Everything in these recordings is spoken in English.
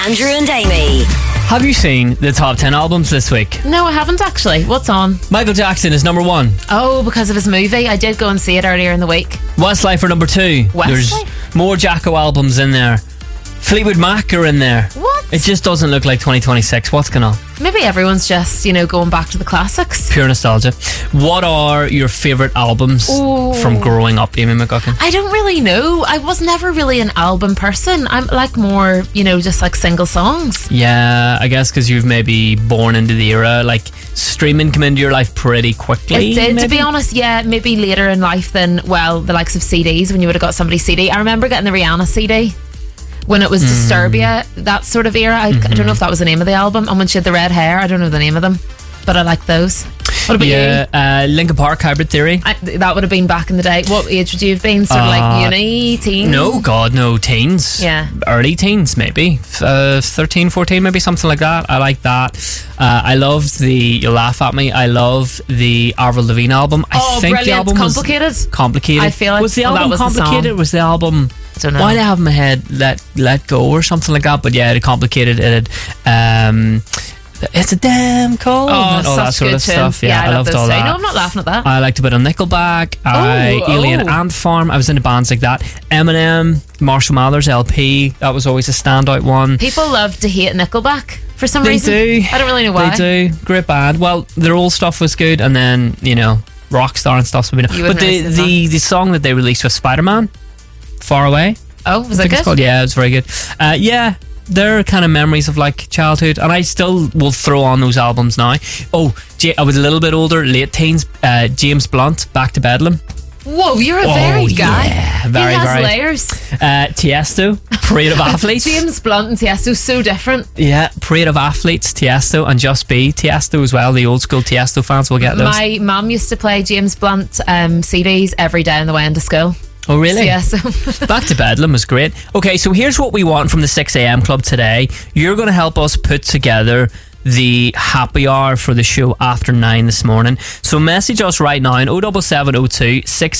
Andrew and Amy. Have you seen the top 10 albums this week? No, I haven't actually. What's on? Michael Jackson is number 1. Oh, because of his movie. I did go and see it earlier in the week. Westlife are number 2. Westlife? There's more Jacko albums in there. Fleetwood Mac are in there. What? It just doesn't look like 2026. What's going on? Maybe everyone's just, going back to the classics. Pure nostalgia. What are your favourite albums from growing up, Amy McGuckin? I don't really know. I was never really an album person. I'm like more, just like single songs. Yeah, I guess because you've maybe born into the era, like streaming came into your life pretty quickly. It did, maybe? to be honest. Yeah, maybe later in life than, the likes of CDs, when you would have got somebody's CD. I remember getting the Rihanna CD when it was Disturbia, that sort of era. I don't know if that was the name of the album. And when she had the red hair, I don't know the name of them, but I like those. What about you? Linkin Park, Hybrid Theory. That would have been back in the day. What age would you have been? Sort of like uni, teen? No, God, no, teens. Yeah. Early teens, maybe. 13, 14, maybe something like that. I like that. I loved you'll laugh at me, I love the Avril Lavigne album. I think brilliant. the album Complicated? was Complicated. I feel like was the album that was Complicated? the song. Was the album... I don't know. Why did I have in my head Let Go or something like that? But yeah, it Complicated. It had... It's a damn cold. Oh, all that such sort good of stuff. tune. Yeah, I loved those all too. that. No, I'm not laughing at that. I liked a bit of Nickelback. Alien Ant Farm. I was into bands like that. Eminem, Marshall Mathers LP. That was always a standout one. People love to hate Nickelback for some They reason. do. I don't really know why. They do. Great band. Well, their old stuff was good, and then Rockstar and stuff's been. But the song that they released was Spider-Man, Far Away. Oh, was I it think it's good? called. Yeah, it was very good. Yeah. They're kind of memories of like childhood, and I still will throw on those albums now. I was a little bit older, late teens. James Blunt, Back to Bedlam. Whoa, you're a varied guy. Yeah, very, he has very. layers. Tiesto, Parade of Athletes. James Blunt and Tiesto, so different. Yeah, Parade of Athletes, Tiesto, and Just Be Tiesto as well. The old school Tiesto fans will get those. My mum used to play James Blunt CDs every day on the way into school. Oh, really? Yeah, so Back to Bedlam was great. Okay, so here's what we want from the 6am club today. You're going to help us put together the happy hour for the show after 9 this morning. So message us right now on 07702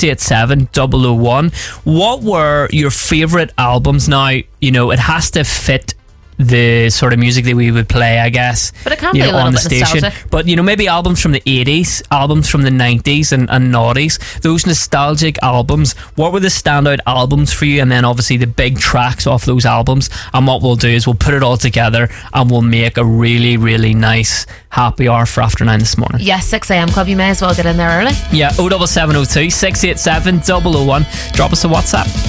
687 001. What were your favourite albums? Now, it has to fit the sort of music that we would play, I guess, but it can be a little on the bit station. nostalgic. But maybe albums from the 80s, albums from the 90s and noughties, those nostalgic albums. What were the standout albums for you? And then obviously the big tracks off those albums. And what we'll do is we'll put it all together and we'll make a really, really nice happy hour for after 9 this morning. Yes, 6am club, you may as well get in there early. Yeah, 07702 687 001. Drop us a WhatsApp.